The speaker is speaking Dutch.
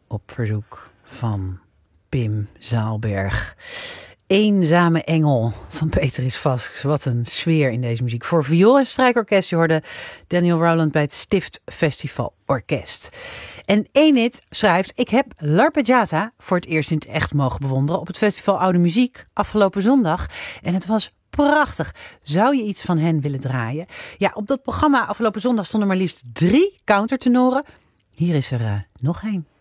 op verzoek van Pim Zaalberg. Eenzame Engel van Peteris Vasks. Wat een sfeer in deze muziek. Voor viool en strijkorkest, je hoorde Daniel Rowland bij het Stift Festival Orkest. En Enid schrijft: ik heb L'Arpeggiata voor het eerst in het echt mogen bewonderen op het festival Oude Muziek afgelopen zondag. En het was prachtig. Zou je iets van hen willen draaien? Ja, op dat programma afgelopen zondag stonden maar liefst 3 countertenoren. Hier is er nog één.